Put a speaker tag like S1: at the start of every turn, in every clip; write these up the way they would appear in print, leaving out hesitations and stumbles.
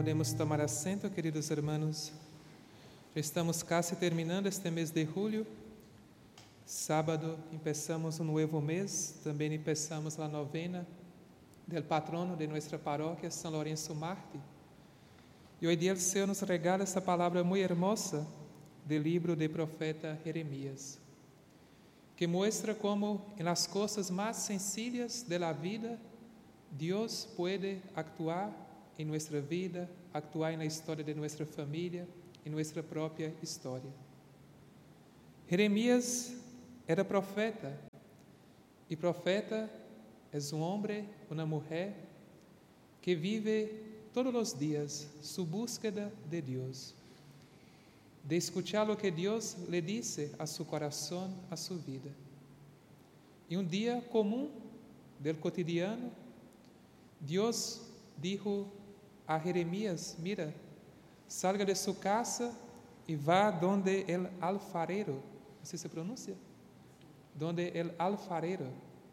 S1: Podemos tomar assento, queridos hermanos. Já estamos casi terminando este mês de julho. Sábado empezamos um novo mês, também empezamos a novena del patrono de nuestra paróquia, São Lourenço Mártir. E hoje dia o Senhor nos regala essa palavra muito hermosa do livro do profeta Jeremias, que mostra como em las coisas mais sencillas de la vida, Deus pode actuar em nossa vida, actuar na história de nossa família, em nossa própria história. Jeremias era profeta, e profeta é um homem, uma mulher, que vive todos os dias sua búsqueda de Deus, de escuchar o que Deus lhe disse a seu coração, a sua vida. E um dia comum del cotidiano, Deus dijo a Jeremias: mira, salga de sua casa e vá donde el alfarero. Assim se pronuncia? Donde el alfarero.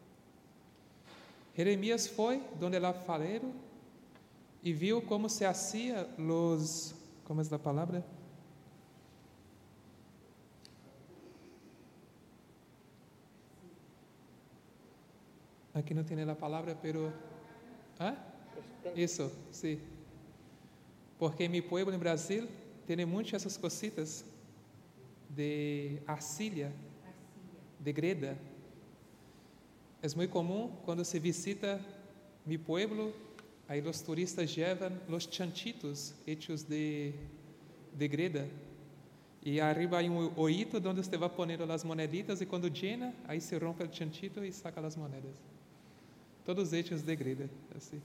S1: Jeremias foi donde el alfarero e viu como se hacía los... ¿Cómo es la palabra? Aqui não tem a palavra, pero... ¿Ah? Isso, sim. Porque em meu pueblo, no Brasil, tem muitas essas cositas de arcilla, de greda. É muito comum quando se visita meu pueblo, aí os turistas levam os chanchitos hechos de greda. E arriba há hoyito onde você vai pondo as moneditas e quando llena, aí se rompe o chanchito e saca as moedas. Todos hechos de greda, assim.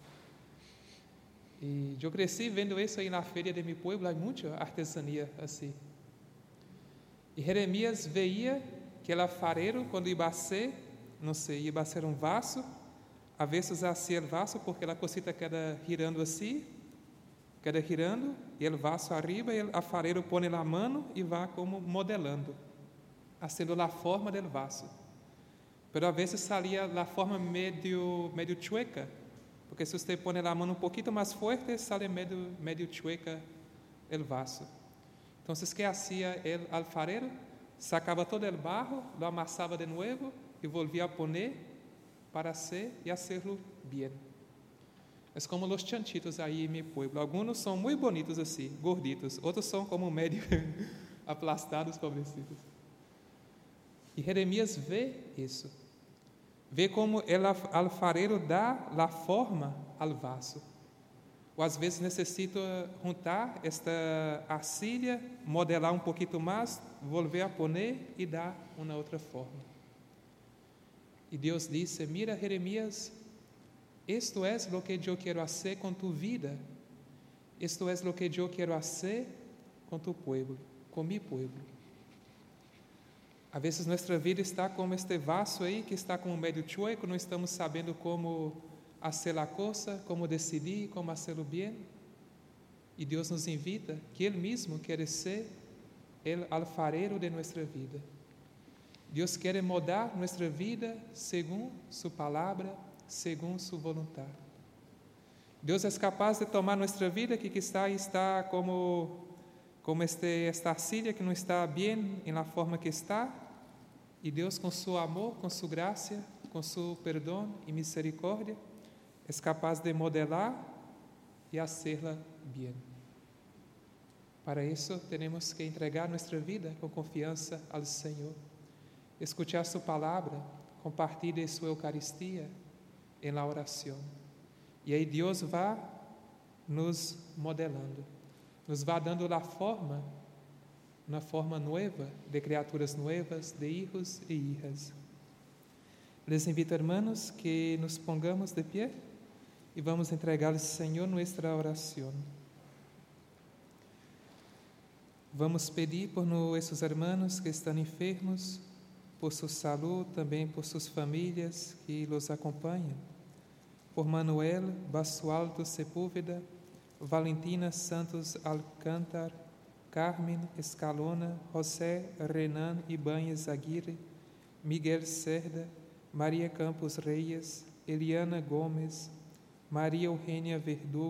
S1: E eu cresci vendo isso aí na feira de meu pueblo, há muita artesania assim. E Jeremias veia que o alfarero, quando ia bater, não sei, ia bater um vaso, a vezes hacía o vaso porque a cosita queda girando assim, queda girando, e o vaso arriba, e o alfarero põe a mão e vai como modelando, haciendo a forma do vaso. Pero a vezes salia a forma medio chueca, porque se você põe a mão um pouquinho mais forte, sale medio chueca o vaso. Então, o que hacía o alfarero? Sacava todo o barro, lo amassava de novo e volvia a poner para hacer e hacerlo bien. É como os chanchitos aí em meu pueblo. Alguns são muito bonitos assim, gorditos. Outros são como medio aplastados, pobrecitos. E Jeremias vê isso. Vê como o alfarero dá a forma ao vaso. Ou às vezes necessita juntar esta arcilla, modelar um pouquinho mais, volver a poner e dar uma outra forma. E Deus disse: mira, Jeremias, esto es lo que yo quiero hacer con tu vida. Esto es lo que yo quiero hacer con tu pueblo, con mi pueblo. A vezes nossa vida está como este vaso aí, que está como medio chueco, não estamos sabendo como fazer a coisa, como decidir, como fazer o bem. E Deus nos invita que Ele mesmo quer ser o alfarero de nossa vida. Deus quer mudar nossa vida segundo sua palavra, segundo sua vontade. Deus é capaz de tomar nossa vida que está como esta arcilla que não está bem na forma que está, e Deus, com seu amor, com sua graça, com seu perdão e misericórdia, é capaz de modelar e fazê-la bem. Para isso, temos que entregar nossa vida com confiança ao Senhor, escutar sua palavra, compartilhar sua Eucaristia em la oração. E aí Deus vai nos modelando, nos vai dando a forma, uma forma nova, de criaturas novas, de hijos e hijas. Les invito, hermanos, que nos pongamos de pé e vamos entregar ao Senhor nossa oração. Vamos pedir por nossos hermanos que estão enfermos, por sua saúde, também por suas famílias que os acompanham, por Manuel Basualto Sepúlveda, Valentina Santos Alcântar, Carmen Escalona, José Renan Ibanez Aguirre, Miguel Cerda, Maria Campos Reyes, Eliana Gomes, Maria Eugênia Verdugo,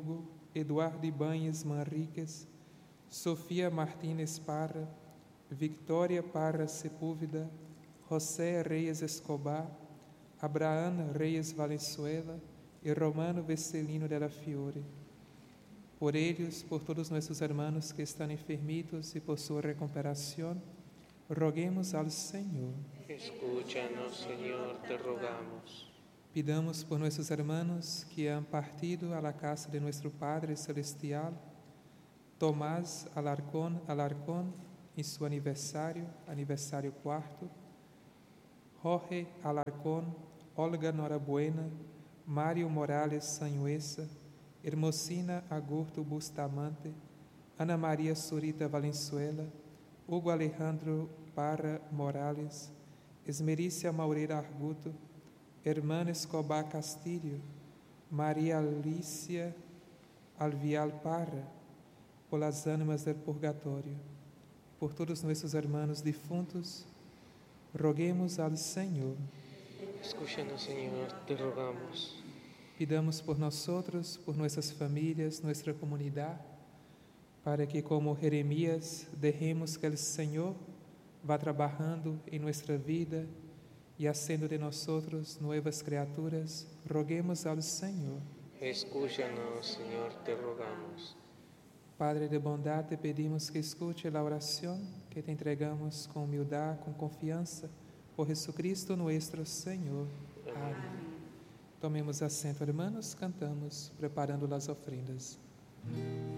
S1: Eduardo Ibanez Manriquez, Sofia Martínez Parra, Victoria Parra Sepúlveda, José Reyes Escobar, Abraham Reyes Valenzuela e Romano Vescelino de la Fiore. Por ellos, por todos nuestros hermanos que están enfermitos y por su recuperación, roguemos al Señor.
S2: Escúchanos, Señor, te rogamos.
S1: Pidamos por nuestros hermanos que han partido a la casa de nuestro Padre Celestial, Tomás Alarcón en su aniversario 4º, Jorge Alarcón, Olga Norabuena, Mário Morales Sanhuesa, Hermosina Agurto Bustamante, Ana Maria Surita Valenzuela, Hugo Alejandro Parra Morales, Esmerícia Maureira Arguto, Hermana Escobar Castilho, Maria Alicia Alvial Parra, por las ánimas del purgatorio, por todos nuestros hermanos difuntos, roguemos al Señor.
S2: Escúchanos, Señor, te rogamos.
S1: Pidamos por nosotros, por nuestras familias, nuestra comunidad, para que, como Jeremías, dejemos que el Señor vá trabajando en nuestra vida y haciendo de nosotros nuevas criaturas. Roguemos al Señor.
S2: Escúchanos, Señor, te rogamos.
S1: Padre de bondad, te pedimos que escuche la oración que te entregamos con humildad, con confianza, por Jesucristo nuestro Señor. Amén. Tomemos assento, hermanos, cantamos, preparando as ofrendas.